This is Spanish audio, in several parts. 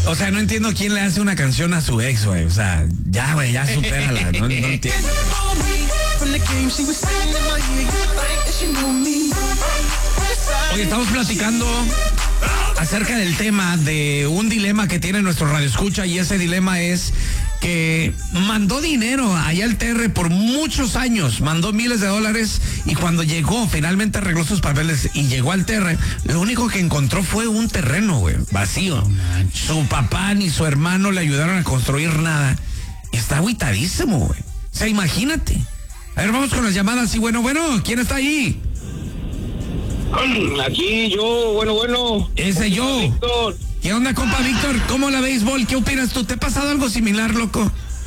O sea, no entiendo quién le hace una canción a su ex, güey. O sea, ya, güey, ya supérala. No entiendo. Hoy estamos platicando acerca del tema de un dilema que tiene nuestro radioescucha, y ese dilema es que mandó dinero allá al TR por muchos años, mandó miles de dólares, y cuando llegó, finalmente arregló sus papeles y llegó al TR, lo único que encontró fue un terreno, güey, vacío. Su papá ni su hermano le ayudaron a construir nada. Y está agüitadísimo, güey. O sea, imagínate. A ver, vamos con las llamadas. Y bueno, ¿quién está ahí? Aquí yo, bueno. Ese yo. Víctor. ¿Qué onda, compa Víctor? ¿Cómo la béisbol? ¿Qué opinas tú? ¿Te ha pasado algo similar, loco?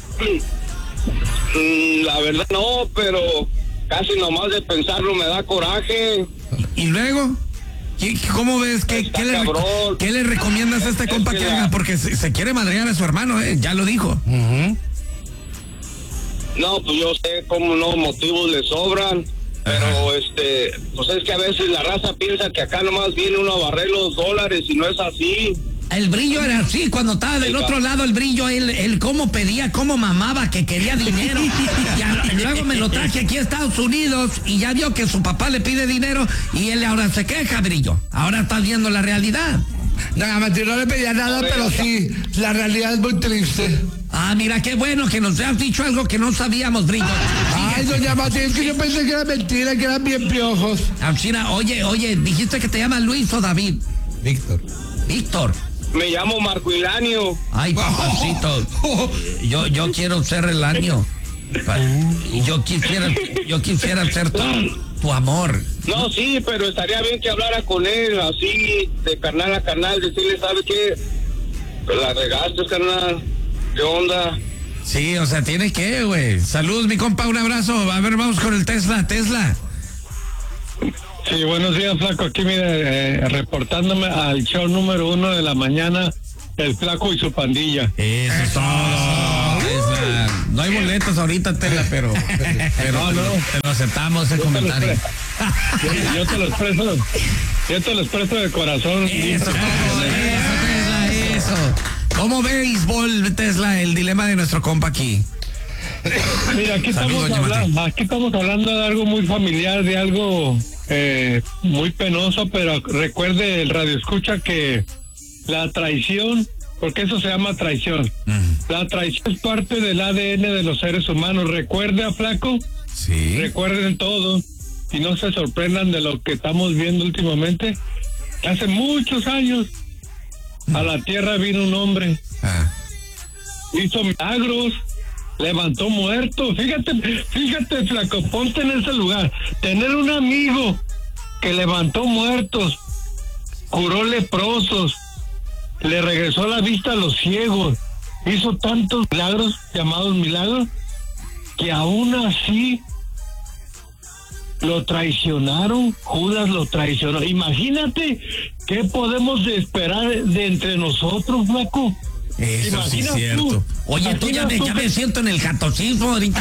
La verdad no, pero casi nomás de pensarlo me da coraje. ¿Y luego? ¿Cómo ves? ¿Qué le recomiendas a este compa que haga? Porque se quiere madrear a su hermano, ya lo dijo. No, pues yo sé cómo no, motivos le sobran. Pero pues es que a veces la raza piensa que acá nomás viene uno a barrer los dólares y no es así. El Brillo era así, cuando estaba del otro lado el Brillo, él cómo pedía, cómo mamaba, que quería dinero. Y luego me lo traje aquí a Estados Unidos y ya vio que su papá le pide dinero y él ahora se queja, Brillo. Ahora está viendo la realidad. No, Matías, no le pedía nada, pero sí, la realidad es muy triste. Ah, mira, qué bueno que nos has dicho algo que no sabíamos, Brillo. Ay, doña Matías, que yo pensé que era mentira, que eran bien piojos. Alcina, oye, dijiste que te llamas Luis o David. Víctor. Me llamo Marco Ilanio. Ay, papacito, yo quiero ser el año. Yo quisiera ser tu amor. No, sí, pero estaría bien que hablara con él, así, de carnal a carnal, decirle, ¿sabe qué? Pues la regaste, carnal. ¿Qué onda? Sí, o sea, tiene que, güey. Salud, mi compa, un abrazo. A ver, vamos con el Tesla. Sí, buenos días, Flaco. Aquí, mire, reportándome al show número 1 de la mañana, el Flaco y su pandilla. Eso es todo. Tesla. No hay boletos ahorita, Tesla, pero no. Te lo aceptamos ese comentario. Yo te los presto de corazón. Eso, Tesla, eso. ¿Cómo ve béisbol, Tesla, el dilema de nuestro compa aquí? Mira, aquí estamos hablando de algo muy familiar, de algo muy penoso, pero recuerde el radioescucha que la traición, porque eso se llama traición, la traición es parte del ADN de los seres humanos. Recuerde a Flaco, sí. Recuerden todo y no se sorprendan de lo que estamos viendo últimamente. Hace muchos años a la tierra vino un hombre, hizo milagros, levantó muertos. Fíjate, Flaco, ponte en ese lugar. Tener un amigo que levantó muertos, curó leprosos, le regresó la vista a los ciegos, hizo tantos milagros, llamados milagros, que aún así lo traicionaron. Judas lo traicionó. Imagínate qué podemos esperar de entre nosotros, Flaco. Eso sí es cierto. Oye, tú ya me siento en el catolicismo ahorita.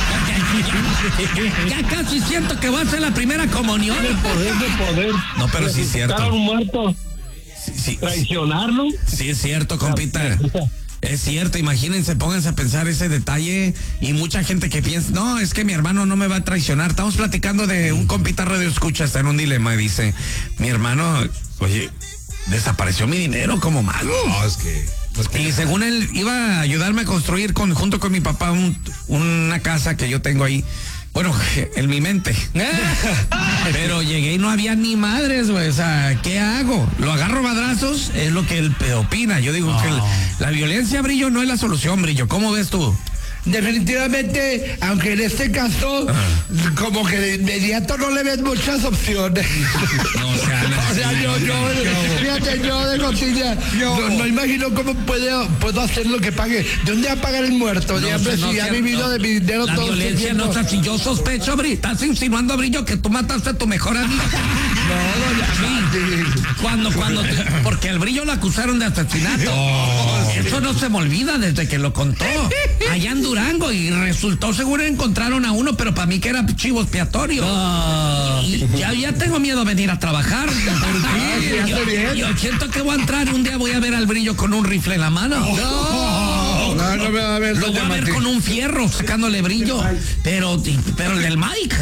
Ya casi siento que va a ser la primera comunión. El poder. No, pero sí es cierto. Estar muerto. Sí. Traicionarlo. Sí es cierto, compita. Es cierto, imagínense, pónganse a pensar ese detalle, y mucha gente que piensa, no, es que mi hermano no me va a traicionar. Estamos platicando de un compita radio escucha, está en un dilema y dice, mi hermano, oye, desapareció mi dinero como malo. No, es que y según él iba a ayudarme a construir junto con mi papá una casa que yo tengo ahí. Bueno, en mi mente. Pero llegué y no había ni madres, güey. O sea, ¿qué hago? ¿Lo agarro a madrazos? Es lo que él opina. Yo digo que la violencia, Brillo, no es la solución, Brillo. ¿Cómo ves tú? Definitivamente, aunque en este caso, como que de inmediato no le ves muchas opciones. No, o sea, yo de cocina, no imagino cómo puedo hacer lo que pague. ¿De dónde va a pagar el muerto? Si ha vivido de mi dinero la todo violencia este tiempo. no, o sea, si yo sospecho, Brillo, estás insinuando, Brillo, que tú mataste a tu mejor amigo. Porque al Brillo lo acusaron de asesinato. Eso no se me olvida desde que lo contó. Allá en Durango, y resultó seguro encontraron a uno, pero para mí que era chivo expiatorio. Y ya tengo miedo a venir a trabajar. Yo siento que voy a entrar, un día voy a ver al Brillo con un rifle en la mano. No me va a ver. Lo voy a ver con un fierro sacándole brillo. Pero el del Mike.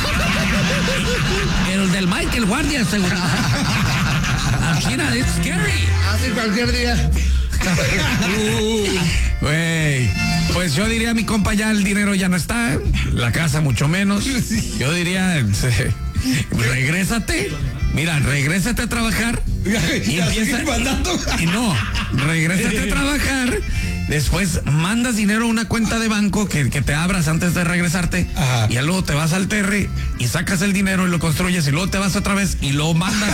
Pero el del Mike, el guardia de seguridad. Imagina, it's scary. Hace cualquier día. Güey, pues yo diría, mi compa, ya el dinero ya no está, la casa mucho menos. Yo diría, regrésate. Mira, regrésate a trabajar y empieza. Y no, regrésate a trabajar. Después mandas dinero a una cuenta de banco que te abras antes de regresarte. Ajá. Y luego te vas al Terry y sacas el dinero y lo construyes y luego te vas otra vez y lo mandas.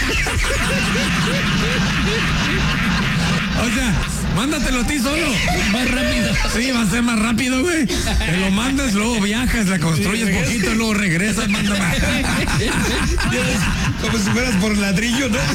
O sea, mándatelo a ti solo. Más rápido. Sí, va a ser más rápido, güey. Te lo mandas, luego viajas, la construyes poquito, luego regresas, mandas más. Como si fueras por ladrillo, ¿no?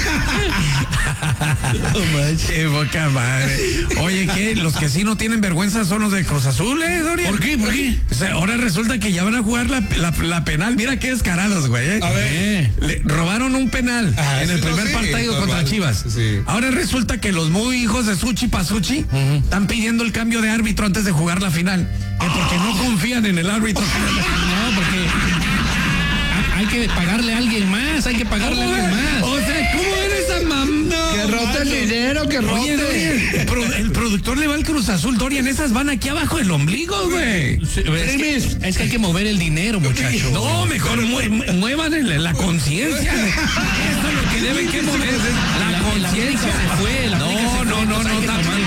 No manches, boca madre. Oye, ¿qué? Los que sí no tienen vergüenza son los de Cruz Azul, Dorian. ¿Por qué? O sea, ahora resulta que ya van a jugar la penal. Mira qué descarados, güey. A ver. Le robaron un penal en el primer partido contra Chivas. Sí. Ahora resulta que los muy hijos de Suchi Pasuchi están pidiendo el cambio de árbitro antes de jugar la final. Porque no confían en el árbitro. No, porque hay que pagarle a alguien más, O sea, ¿cómo eres esa mamá? Que rote el dinero, que rote. Oye, Dorian, el productor le va al Cruz Azul, Dorian, esas van aquí abajo del ombligo, güey. Es que hay que mover el dinero, muchachos. No, mejor muevan la conciencia. Eso es lo que deben que mover. La conciencia se fue. No,